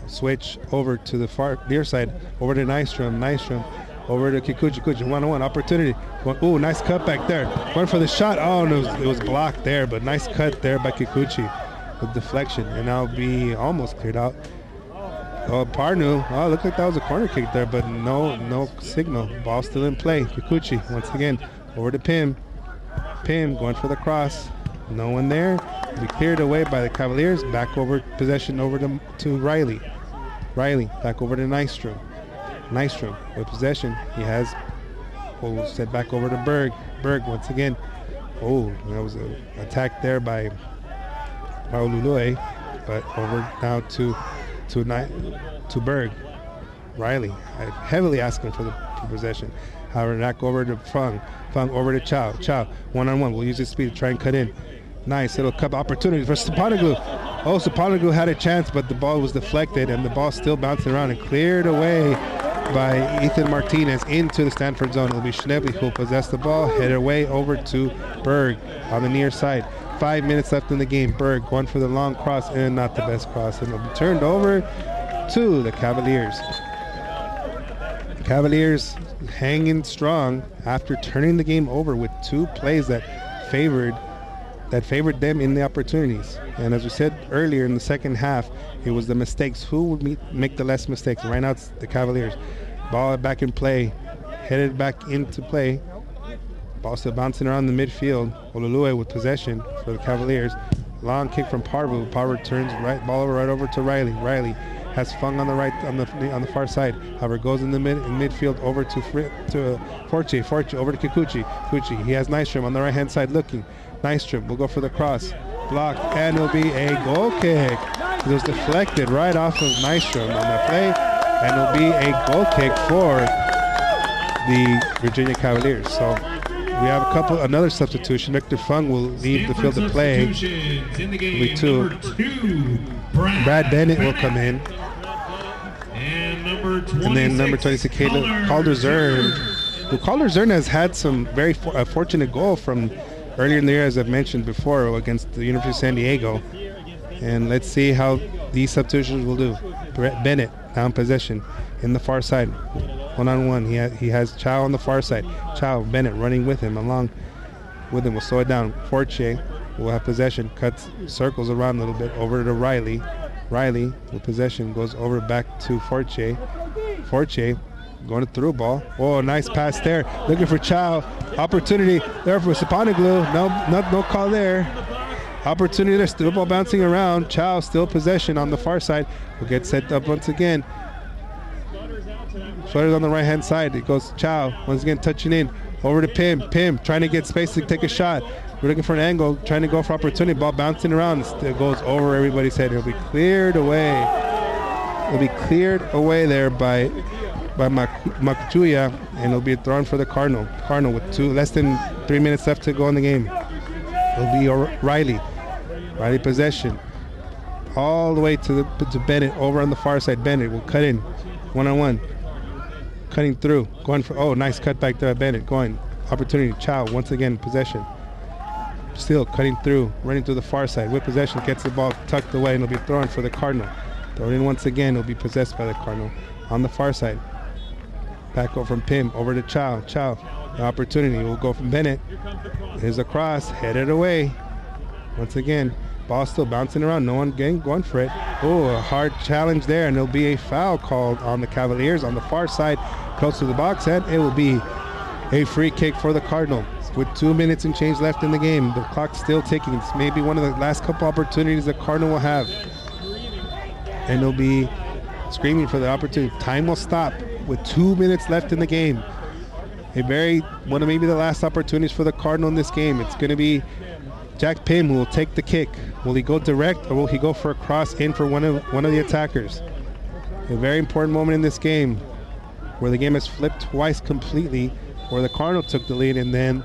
switch over to the far near side, over to Nystrom, over to Kikuchi, one-on-one opportunity. Ooh, nice cut back there. Went for the shot. Oh, no, it was blocked there, but nice cut there by Kikuchi with deflection, and now be almost cleared out. Oh, Parnu. Oh, looked like that was a corner kick there, but no signal. Ball still in play. Kikuchi once again over to Pim. Pim going for the cross. No one there. Be cleared away by the Cavaliers. Back over possession over to Riley. Riley back over to Nystrom. Nystrom with possession. He has set back over to Berg. Berg once again. Oh, that was an attack there by Olulue, but over now to Berg. Riley heavily asking for possession. However, back over to Fung. Fung over to Chow. Chow one-on-one. We'll use his speed to try and cut in. Nice little cup opportunity for Sapanoglu. Oh, Sapanoglu had a chance, but the ball was deflected, and the ball still bouncing around and cleared away by Ethan Martinez into the Stanford zone. It'll be Schnebly who will possess the ball, head away over to Berg on the near side. 5 minutes left in the game. Berg going for the long cross, and not the best cross, and it'll be turned over to the Cavaliers. The Cavaliers hanging strong after turning the game over with two plays that favored them in the opportunities. And as we said earlier in the second half, it was the mistakes. Who would make the less mistakes? Right now it's the Cavaliers. Ball back in play, headed back into play. Ball still bouncing around the midfield. Olulue with possession for the Cavaliers. Long kick from Parvu. Parvu turns ball right over to Riley. Riley has Fung on the right, on the far side. However, goes in midfield over to Forche. Forche over to Kikuchi. He has Nystrom on the right hand side looking. Nystrom will go for the cross. Blocked, and it'll be a goal kick. It was deflected right off of Nystrom on that play, and it'll be a goal kick for the Virginia Cavaliers. So we have another substitution. Victor Fung will leave the field of play. It'll be two. Brad Bennett will come in. And then number 26, Calder Zern. Well, Calder Zern has had some very fortunate goal from earlier in the year, as I've mentioned before, against the University of San Diego. And let's see how these substitutions will do. Bennett down possession in the far side. One-on-one. He has Chow on the far side. Chow, Bennett running with him, along with him. We'll slow it down. Forche will have possession. Cuts, circles around a little bit over to Riley. Riley with possession goes over back to Forche. Forche going to through ball. Oh, nice pass there. Looking for Chow. Opportunity there for Sapanoglu. No call there. Opportunity there. Still ball bouncing around. Chow still possession on the far side. Will get set up once again. Schroeder's on the right hand side. It goes Chow. Once again touching in. Over to Pim. Pim trying to get space to take a shot. We're looking for an angle. Trying to go for opportunity. Ball bouncing around. It goes over everybody's head. It'll be cleared away. It'll be cleared away there by Makuchuya, and it'll be thrown for the Cardinal. Cardinal with less than 3 minutes left to go in the game. It'll be Riley. Riley possession. All the way to Bennett over on the far side. Bennett will cut in. One-on-one. Cutting through. Going for, nice cut back there. Bennett going. Opportunity. Chow once again possession. Still cutting through. Running to the far side. With possession. Gets the ball tucked away, and it'll be thrown for the Cardinal. Thrown in once again. It'll be possessed by the Cardinal. On the far side. Back over from Pim, over to Chow. Chow, the opportunity will go from Bennett. Here's a cross, headed away. Once again, ball still bouncing around, no one going for it. Oh, a hard challenge there, and there'll be a foul called on the Cavaliers on the far side, close to the box, and it will be a free kick for the Cardinal. With 2 minutes and change left in the game, the clock's still ticking. It's maybe one of the last couple opportunities the Cardinal will have. And they'll be screaming for the opportunity. Time will stop with 2 minutes left in the game. One of maybe the last opportunities for the Cardinal in this game. It's going to be Jack Pim who will take the kick. Will he go direct, or will he go for a cross in for one of the attackers? A very important moment in this game, where the game has flipped twice completely, where the Cardinal took the lead, and then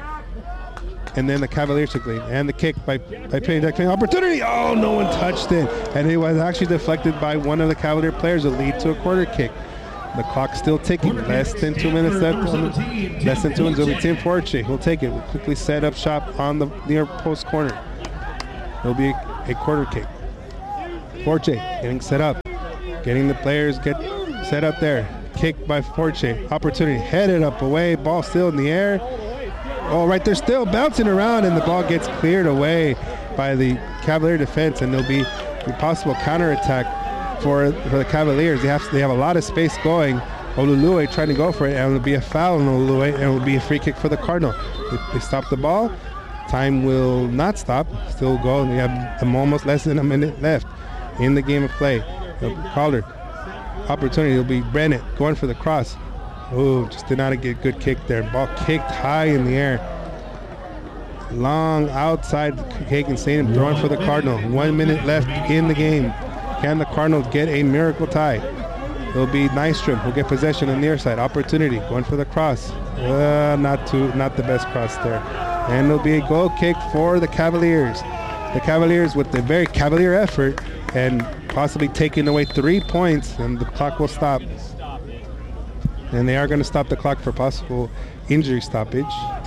the Cavaliers took the lead. And the kick by Jack Pim. Opportunity! Oh, no one touched it. And it was actually deflected by one of the Cavalier players, to lead to a corner kick. The clock's still ticking. Less than 2 minutes left. Less than 2 minutes. It'll be Tim Forche. He'll take it. We'll quickly set up shop on the near post corner. It'll be a quarter kick. Forche getting set up. Getting the players get set up there. Kick by Forche. Opportunity. Headed up away. Ball still in the air. Oh, right there, still bouncing around, and the ball gets cleared away by the Cavalier defense, and there'll be a possible counterattack for the Cavaliers. They have a lot of space going. Olulue trying to go for it, and it'll be a foul on Olulue, and it'll be a free kick for the Cardinal. They stop the ball. Time will not stop. Still go. We have almost less than a minute left in the game of play. Calder. Opportunity. It'll be Bennett going for the cross. Oh, just did not get a good kick there. Ball kicked high in the air. Long outside Hagan Stadium, throwing for the Cardinal. 1 minute left in the game. Can the Cardinals get a miracle tie? It'll be Nystrom who'll get possession on the near side. Opportunity, going for the cross. Not the best cross there. And it'll be a goal kick for the Cavaliers. The Cavaliers with a very Cavalier effort and possibly taking away 3 points, and the clock will stop. And they are going to stop the clock for possible injury stoppage.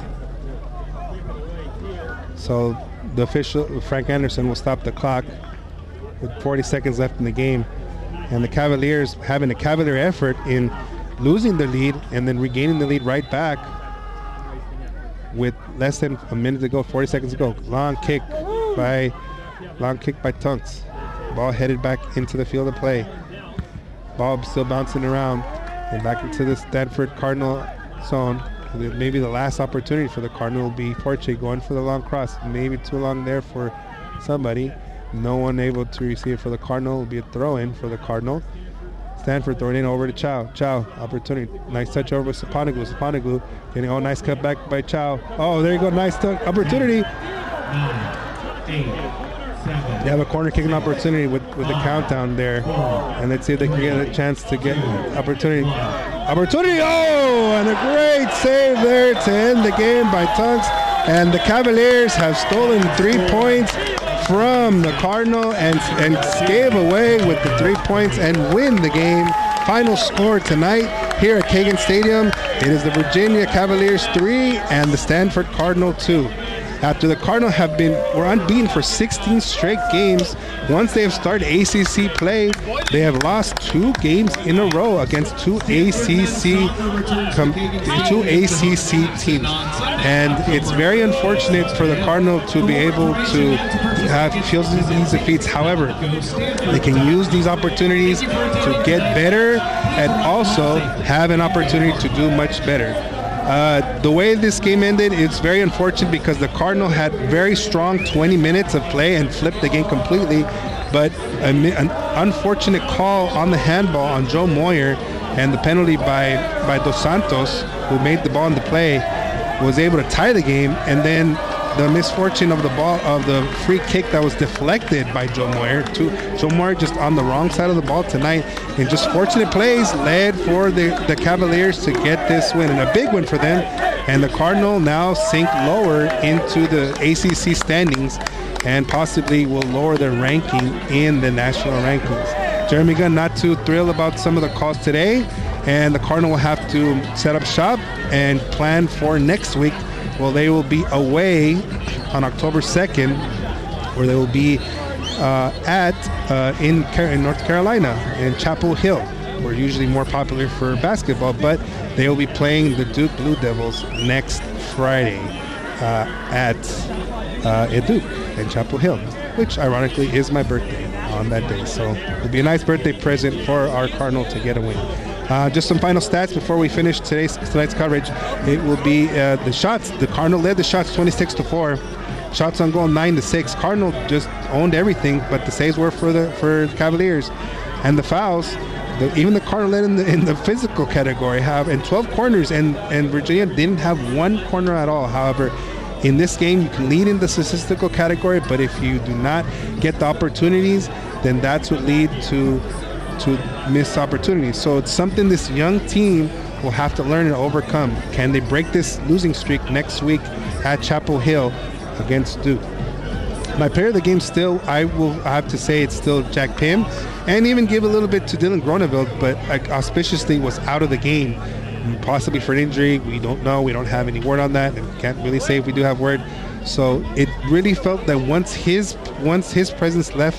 So the official, Frank Anderson, will stop the clock with 40 seconds left in the game. And the Cavaliers having a Cavalier effort in losing the lead and then regaining the lead right back with less than a minute to go, 40 seconds to go. Long kick by Tunks. Ball headed back into the field of play. Ball still bouncing around and back into the Stanford Cardinal zone. Maybe the last opportunity for the Cardinal will be Forche going for the long cross. Maybe too long there for somebody. No one able to receive for the Cardinal. Will be a throw-in for the Cardinal. Stanford throwing in over to Chow. Chow, opportunity. Nice touch over with Saponaglu. Saponaglu getting a nice cut back by Chow. Oh, there you go. Nice opportunity. 9, 8. They have a corner kicking opportunity with the countdown there. And let's see if they can get a chance to get opportunity. Opportunity! Oh! And a great save there to end the game by Tunks. And the Cavaliers have stolen 3 points from the Cardinal and gave away with the 3 points and win the game. Final score tonight here at Kagan Stadium. It is the Virginia Cavaliers 3 and the Stanford Cardinal 2. After the Cardinal were unbeaten for 16 straight games, once they have started ACC play, they have lost 2 games in a row against two ACC teams. And it's very unfortunate for the Cardinal to be able to feel these defeats. However, they can use these opportunities to get better and also have an opportunity to do much better. The way this game ended, it's very unfortunate because the Cardinal had very strong 20 minutes of play and flipped the game completely, but an unfortunate call on the handball on Joe Moyer and the penalty by Dos Santos, who made the ball into play, was able to tie the game, and then the misfortune of the free kick that was deflected by Joe Moyer. Joe Moyer just on the wrong side of the ball tonight, and just fortunate plays led for the Cavaliers to get this win, and a big win for them. And the Cardinal now sink lower into the ACC standings and possibly will lower their ranking in the national rankings. Jeremy Gunn not too thrilled about some of the calls today, and the Cardinal will have to set up shop and plan for next week. Well, they will be away on October 2nd, where they will be in North Carolina, in Chapel Hill. We're usually more popular for basketball, but they will be playing the Duke Blue Devils next Friday at Duke in Chapel Hill, which ironically is my birthday on that day. So it'll be a nice birthday present for our Cardinal to get a win. Just some final stats before we finish tonight's coverage. It will be the shots. The Cardinal led the shots 26-4. Shots on goal 9-6. Cardinal just owned everything, but the saves were for the Cavaliers. And the fouls, even the Cardinal led in the physical category, and 12 corners, and Virginia didn't have one corner at all. However, in this game, you can lead in the statistical category, but if you do not get the opportunities, then that's what leads to missed opportunities. So it's something this young team will have to learn and overcome. Can they break this losing streak next week at Chapel Hill against Duke? My player of the game still, I have to say, it's still Jack Pym, and even give a little bit to Dylan Groneville, but auspiciously was out of the game, possibly for an injury. We don't know. We don't have any word on that, and can't really say if we do have word. So it really felt that once his presence left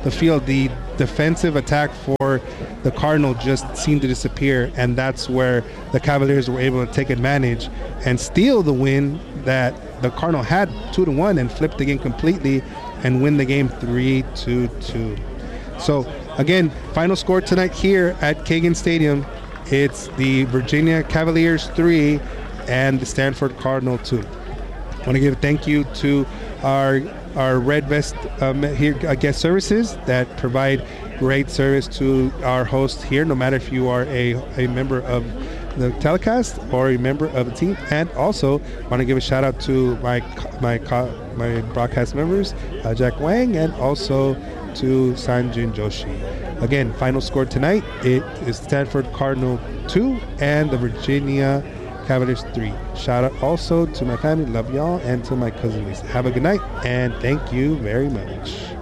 the field. The defensive attack for the Cardinal just seemed to disappear, and that's where the Cavaliers were able to take advantage and steal the win that the Cardinal had 2-1 and flip the game completely and win the game 3-2. So again, final score tonight here at Kagan Stadium, it's the Virginia Cavaliers 3 and the Stanford Cardinal 2. I want to give a thank you to our Red Vest guest services that provide great service to our hosts here, no matter if you are a member of the telecast or a member of the team. And also want to give a shout out to my broadcast members, Jack Wang, and also to Sanjin Joshi. Again, final score tonight, it is Stanford Cardinal 2 and the Virginia Cavaliers 3. Shout out also to my family, love y'all, and to my cousin Lisa. Have a good night, and thank you very much.